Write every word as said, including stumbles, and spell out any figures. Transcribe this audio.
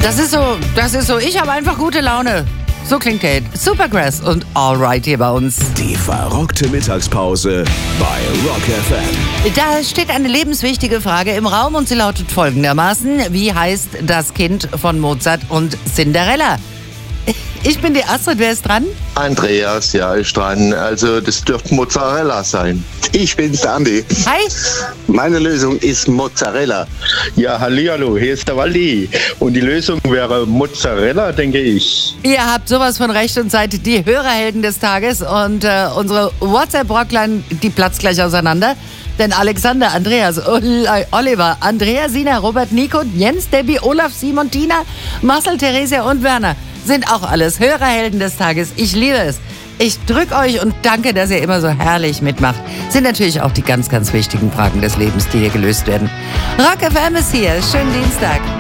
Das ist so, das ist so. Ich habe einfach gute Laune. So klingt Kate. Supergrass und Alright hier bei uns. Die verrückte Mittagspause bei Rock F M. Da steht eine lebenswichtige Frage im Raum und sie lautet folgendermaßen. Wie heißt das Kind von Mozart und Cinderella? Ich bin die Astrid, wer ist dran? Andreas, ja, ist dran. Also das dürfte Mozzarella sein. Ich bin's, der Andi. Hi. Meine Lösung ist Mozzarella. Ja, hallihallo, hier ist der Waldi. Und die Lösung wäre Mozzarella, denke ich. Ihr habt sowas von recht und seid die Hörerhelden des Tages. Und äh, unsere WhatsApp-Rockline, die platzt gleich auseinander. Denn Alexander, Andreas, Oliver, Andrea, Sina, Robert, Nico, Jens, Debbie, Olaf, Simon, Tina, Marcel, Theresia und Werner sind auch alles Hörerhelden des Tages. Ich liebe es. Ich drück euch und danke, dass ihr immer so herrlich mitmacht. Sind natürlich auch die ganz, ganz wichtigen Fragen des Lebens, die hier gelöst werden. Rock F M ist hier. Schönen Dienstag.